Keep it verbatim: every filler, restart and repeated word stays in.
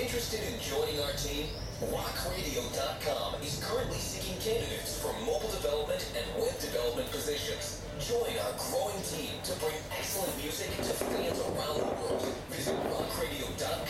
Interested in joining our team? rock radio dot com is currently seeking candidates for mobile development and web development positions. Join our growing team to bring excellent music to fans around the world. Visit rock radio dot com.